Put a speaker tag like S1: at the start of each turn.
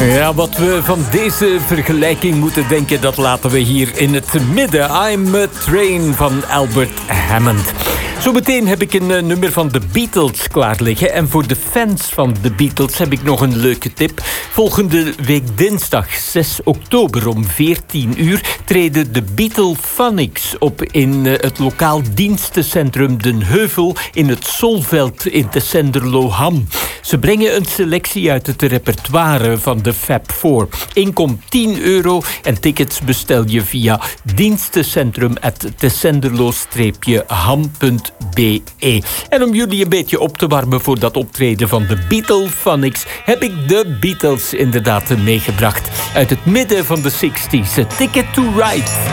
S1: Ja, wat we van deze vergelijking moeten denken, dat laten we hier in het midden. I'm a Train van Albert Hammond. Zometeen heb ik een nummer van de Beatles klaar liggen. En voor de fans van de Beatles heb ik nog een leuke tip. Volgende week dinsdag 6 oktober om 14 uur... treden de Beatlefonics op in het lokaal dienstencentrum Den Heuvel... in het Solveld in Tessenderloham. Ze brengen een selectie uit het repertoire van de Fab Four. Inkom €10 en tickets bestel je via dienstencentrum@tessenderlo-ham.be. En om jullie een beetje op te warmen voor dat optreden van de Beatlefonics... heb ik de Beatles inderdaad meegebracht. Uit het midden van de 60s. Ticket to Ride.